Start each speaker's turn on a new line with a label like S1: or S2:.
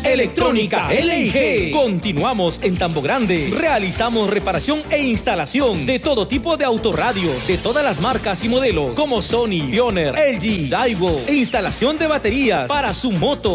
S1: Electrónica LG. Continuamos en Tambo Grande. Realizamos reparación e instalación de todo tipo de autorradios, de todas las marcas y modelos, como Sony, Pioneer, LG, Daiwo. E instalación de baterías para su moto,